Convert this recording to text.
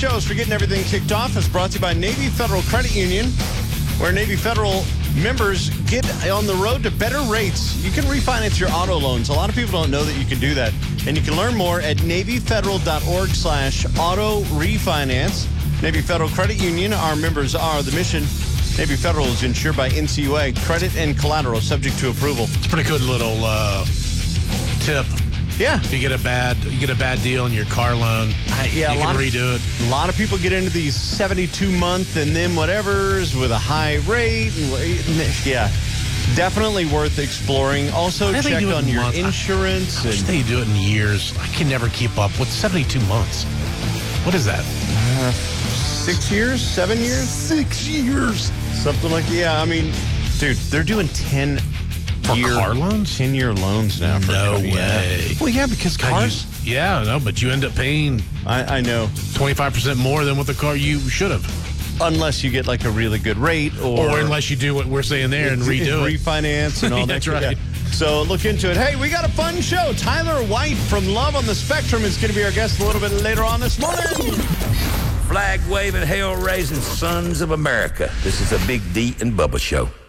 shows for getting everything kicked off is brought to you by Navy Federal Credit Union, where Navy Federal members get on the road to better rates. You can refinance your auto loans. A lot of people don't know that you can do that. And you can learn more at NavyFederal.org/auto refinance. Navy Federal Credit Union, our members are the mission. Navy Federal is insured by NCUA. Credit and collateral subject to approval. It's a pretty good little tip. Yeah. If you get a bad deal on your car loan, you can redo it. A lot of people get into these 72-month and then whatevers with a high rate. Yeah, definitely worth exploring. Also, check on your insurance. I wish they do it in years. I can never keep up. What's 72 months? What is that? 6 years? 7 years? 6 years. Something like that. Yeah, I mean, dude, they're doing 10 car loans? 10-year loans now. No way. Yeah. Well, yeah, because cars. But you end up paying. I know 25% more than what the car you should have. Unless you get like a really good rate, or unless you do what we're saying there and redo it, refinance and all that. That's right. Yeah. So look into it. Hey, we got a fun show. Tyler White from Love on the Spectrum is going to be our guest a little bit later on this morning. Flag waving, hell raising sons of America. This is a Big D and Bubba show.